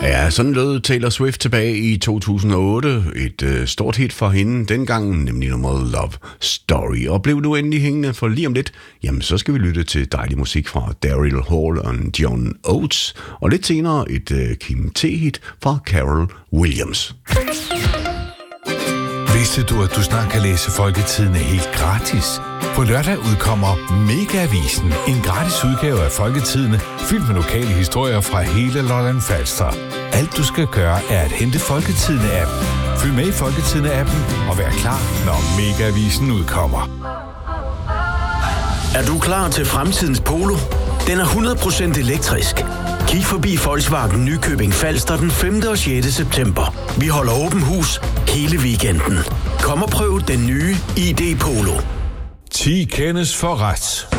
Ja, sådan lød Taylor Swift tilbage i 2008. Et stort hit for hende dengang, nemlig nummeret Love Story. Og blev du endelig hængende for lige om lidt, jamen så skal vi lytte til dejlig musik fra Daryl Hall og John Oates. Og lidt senere et Kim T-hit fra Carol Williams. Vidste du, at du snart kan læse Folketidene helt gratis? På lørdag udkommer Mega-avisen, en gratis udgave af Folketidene, fyldt med lokale historier fra hele Lolland Falster. Alt du skal gøre er at hente Folketidene-appen. Følg med i Folketidene-appen og vær klar, når Mega-avisen udkommer. Er du klar til fremtidens Polo? Den er 100% elektrisk. Kig forbi Volkswagen Nykøbing Falster den 5. og 6. september. Vi holder åben hus hele weekenden. Kom og prøv den nye ID Polo. 10 kendes for ret.